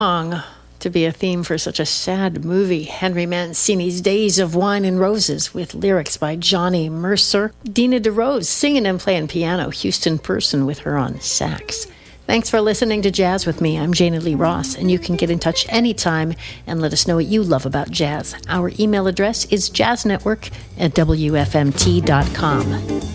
Song to be a theme for such a sad movie. Henry Mancini's Days of Wine and Roses, with lyrics by Johnny Mercer. Dina DeRose singing and playing piano. Houston Person with her on sax. Thanks for listening to Jazz with me. I'm Jana Lee Ross, and you can get in touch anytime and let us know what you love about jazz. Our email address is jazznetwork@wfmt.com.